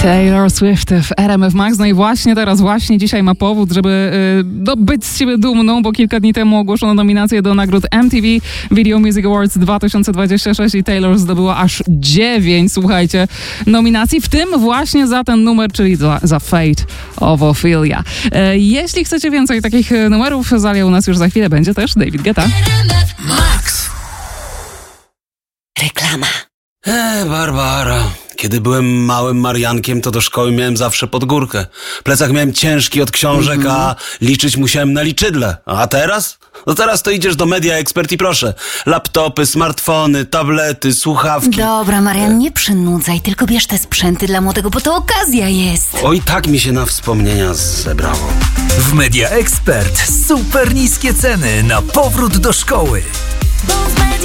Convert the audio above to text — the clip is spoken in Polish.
Taylor Swift w RMF Max. No i właśnie teraz, dzisiaj ma powód, żeby być z siebie dumną, bo kilka dni temu ogłoszono nominację do nagród MTV Video Music Awards 2026 i Taylor zdobyła aż 9, słuchajcie, nominacji, w tym właśnie za ten numer, czyli za Fate of Ophelia. Jeśli chcecie więcej takich numerów, zaliał nas już za chwilę będzie też David Guetta. Max. Reklama. Barbara. Kiedy byłem małym Mariankiem, to do szkoły miałem zawsze pod górkę. Plecak miałem ciężki od książek, a liczyć musiałem na liczydle. A teraz? No teraz to idziesz do Media Expert i proszę. Laptopy, smartfony, tablety, słuchawki. Dobra, Marian, nie przynudzaj, tylko bierz te sprzęty dla młodego, bo to okazja jest. Oj, tak mi się na wspomnienia zebrało. W Media Expert super niskie ceny na powrót do szkoły. Bo w